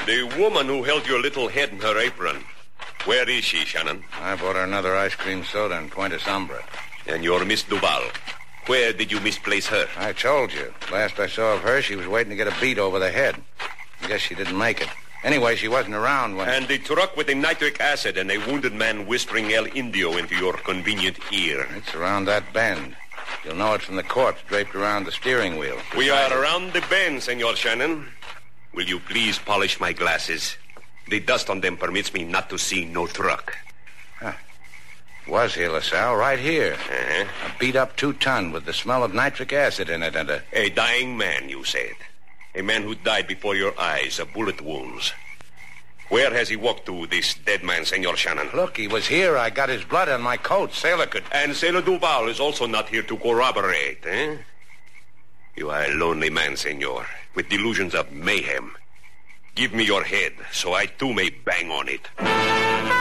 The woman who held your little head in her apron. Where is she, Shannon? I bought her another ice cream soda and Puente Sombra. And your Miss Duval. Where did you misplace her? I told you. Last I saw of her, she was waiting to get a beat over the head. I guess she didn't make it. Anyway, she wasn't around when... And the truck with the nitric acid and a wounded man whispering El Indio into your convenient ear. It's around that bend. You'll know it from the corpse draped around the steering wheel. We are around the bend, Senor Shannon. Will you please polish my glasses? The dust on them permits me not to see no truck. Was here, LaSalle, right here. Uh-huh. A beat-up 2-ton with the smell of nitric acid in it and A dying man, you said. A man who died before your eyes of bullet wounds. Where has he walked to, this dead man, Senor Shannon? Look, he was here. I got his blood on my coat. Sailor could... And Sailor Duval is also not here to corroborate, eh? You are a lonely man, Senor, with delusions of mayhem. Give me your head, so I too may bang on it.